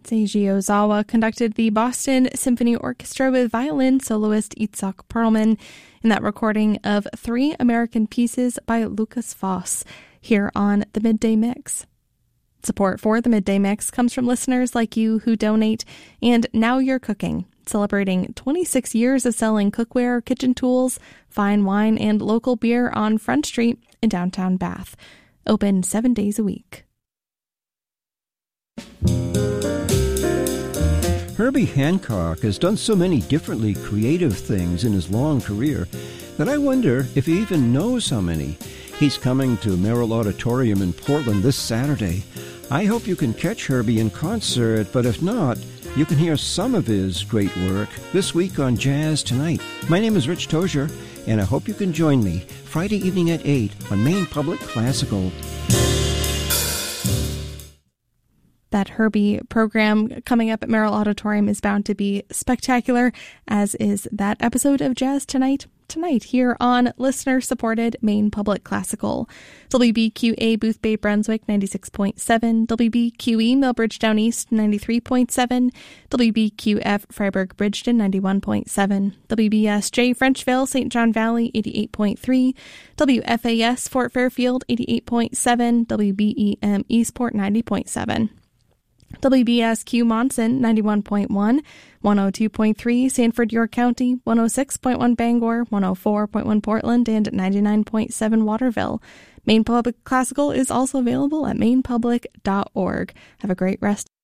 Seiji Ozawa conducted the Boston Symphony Orchestra with violin soloist Itzhak Perlman in that recording of 3 American pieces by Lukas Foss here on the Midday Mix. Support for the Midday Mix comes from listeners like you who donate, and Now You're Cooking, celebrating 26 years of selling cookware, kitchen tools, fine wine, and local beer on Front Street in downtown Bath. Open 7 days a week. Herbie Hancock has done so many differently creative things in his long career that I wonder if he even knows how many. He's coming to Merrill Auditorium in Portland this Saturday. I hope you can catch Herbie in concert, but if not, you can hear some of his great work this week on Jazz Tonight. My name is Rich Tozier, and I hope you can join me Friday evening at 8 on Maine Public Classical. That Herbie program coming up at Merrill Auditorium is bound to be spectacular, as is that episode of Jazz Tonight here on listener-supported Maine Public Classical. WBQA Boothbay Brunswick 96.7, WBQE Millbridge Down East 93.7, WBQF Freiburg Bridgeton 91.7, WBSJ Frenchville St. John Valley 88.3, WFAS Fort Fairfield 88.7, WBEM Eastport 90.7. WBSQ Monson 91.1, 102.3 Sanford York County, 106.1 Bangor, 104.1 Portland, and 99.7 Waterville. Maine Public Classical is also available at mainepublic.org. Have a great rest